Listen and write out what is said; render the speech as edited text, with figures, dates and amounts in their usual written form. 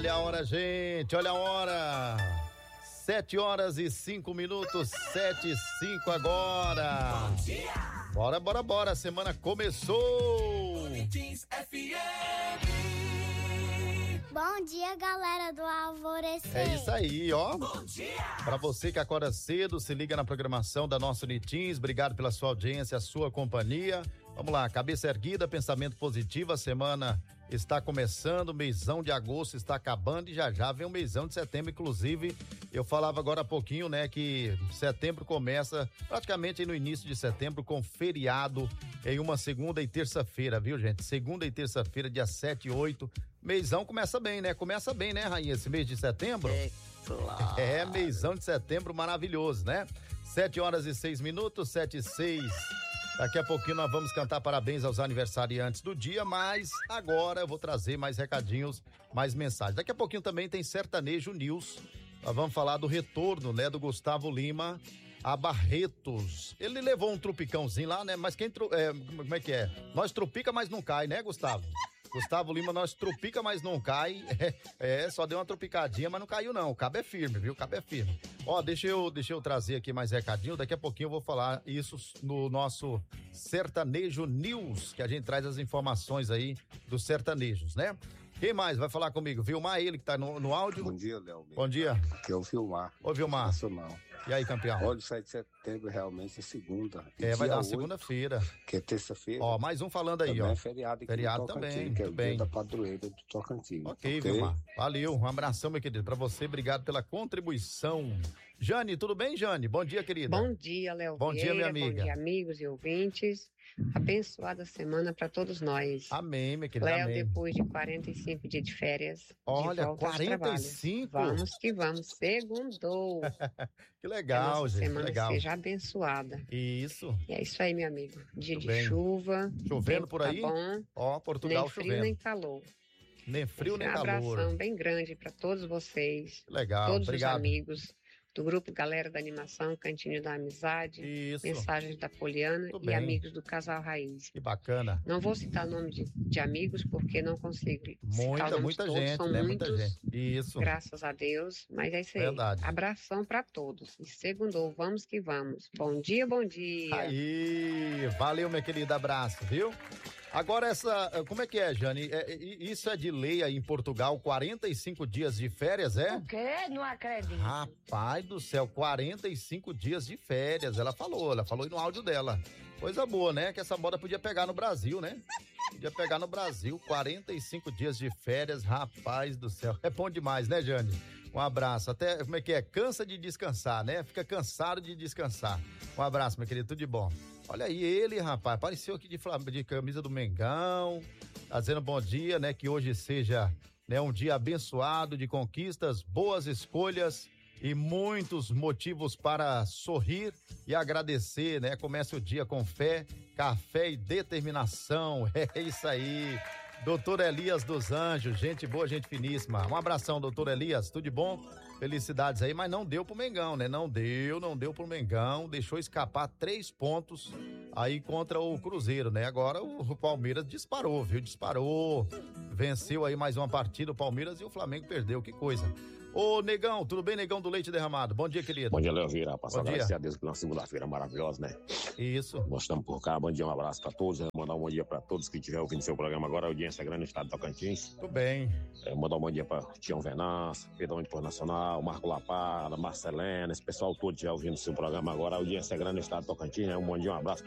Olha a hora, gente, olha a hora. 7h05, 7h05 agora. Bom dia. Bora, a semana começou. Bom dia, galera do Alvorecer. É isso aí, ó. Bom dia. Pra você que acorda cedo, se liga na programação da nossa Unitins. Obrigado pela sua audiência, a sua companhia. Vamos lá, cabeça erguida, pensamento positivo. A semana está começando, o mêsão de agosto está acabando e já vem o mêsão de setembro. Inclusive, eu falava agora há pouquinho, né, que setembro começa praticamente no início de setembro com feriado em uma segunda e terça-feira, viu, gente? Segunda e terça-feira, dia 7 e 8. Mêsão começa bem, né? Começa bem, né, Rainha? Esse mês de setembro? Claro. É, mêsão de setembro maravilhoso, né? 7h06, 7h06. Daqui a pouquinho nós vamos cantar parabéns aos aniversariantes do dia, mas agora eu vou trazer mais recadinhos, mais mensagens. Daqui a pouquinho também tem Sertanejo News. Nós vamos falar do retorno, né, do Gustavo Lima a Barretos. Ele levou um trupicãozinho lá, né? Mas como é que é? Nós trupica, mas não cai, né, Gustavo? Gustavo Lima, nós trupica, mas não cai. Só deu uma trupicadinha, mas não caiu não. O cabo é firme, viu? O cabo é firme. Ó, deixa eu trazer aqui mais recadinho. Daqui a pouquinho eu vou falar isso no nosso Sertanejo News, que a gente traz as informações aí dos sertanejos, né? Quem mais vai falar comigo? Vilmar, ele que tá no áudio. Bom dia, Léo. Bom dia. Aqui é o Vilmar. Ô, Vilmar. Nacional. E aí, campeão? Olha, o 7 de setembro realmente é segunda. Vai dar uma segunda-feira. Que é terça-feira. Ó, mais um falando aí, também ó. É feriado aqui feriado no Tocantins, também, que é muito o bem. dia da padroeira do Tocantins. Ok, Vilmar. Valeu, um abração, meu querido, pra você. Obrigado pela contribuição. Jane, tudo bem, Jane? Bom dia, querida. Bom dia, Léo. Bom dia, minha amiga. Bom dia, amigos e ouvintes. Abençoada semana para todos nós. Amém, minha querida. Léo, amém. depois de 45 dias de férias. Olha, de volta aos 45? trabalhos. Vamos que vamos. Segundou. Que legal, que a nossa gente. semana Legal. seja abençoada. Isso. E é isso aí, meu amigo. Dia Muito de bem. chuva. Chovendo tempo por aí? Tá bom. Ó, Portugal Nem frio, chovendo. nem calor. Nem frio, nem Um calor. abração bem grande para todos vocês. Legal, Todos obrigado. os amigos do grupo Galera da Animação, Cantinho da Amizade, Isso. Mensagens da Poliana Tudo e bem. amigos do Casal Raiz. Que bacana. Não vou citar nome de amigos porque não consigo citar o nome de Muita todos, gente, são né? muitos, Muita gente. Isso. graças a Deus, mas é isso aí. Verdade. Abração para todos. E segundou, vamos que vamos. Bom dia, bom dia. Aí, valeu, minha querida, abraço, viu? Agora como é que é, Jane? Isso é de lei aí em Portugal, 45 dias de férias, é? O quê? Não acredito. Rapaz do céu, 45 dias de férias, ela falou aí no áudio dela. Coisa boa, né? Que essa moda podia pegar no Brasil, né? Podia pegar no Brasil, 45 dias de férias, rapaz do céu. É bom demais, né, Jane? Um abraço. Até, como é que é? Cansa de descansar, né? Fica cansado de descansar. Um abraço, meu querido, tudo de bom. Olha aí ele, rapaz, apareceu aqui de camisa do Mengão, tá dizendo bom dia, né? Que hoje seja, né, um dia abençoado de conquistas, boas escolhas e muitos motivos para sorrir e agradecer, né? Comece o dia com fé, café e determinação. É isso aí. Doutor Elias dos Anjos, gente boa, gente finíssima. Um abração, doutor Elias, tudo de bom? Felicidades aí, mas não deu pro Mengão, né? Não deu pro Mengão, deixou escapar 3 pontos aí contra o Cruzeiro, né? Agora o Palmeiras disparou, viu? Disparou, venceu aí mais uma partida o Palmeiras e o Flamengo perdeu, que coisa. Ô, Negão, tudo bem, Negão do Leite Derramado? Bom dia, querido. Bom dia, Léo Vieira. Passar agradecer dia. a Deus por uma segunda-feira maravilhosa, né? Isso. Nós estamos por cá. Bom dia, um abraço para todos. Mandar um bom dia para todos que estiverem ouvindo seu programa agora. Audiência grande no estado de Tocantins. Tudo bem. Mandar um bom dia para Tião Venâncio, Pedrão de Nacional, Marco Lapada, Marcelena, esse pessoal todo que estiver ouvindo seu programa agora. Audiência grande no estado de Tocantins. Um bom dia, um abraço.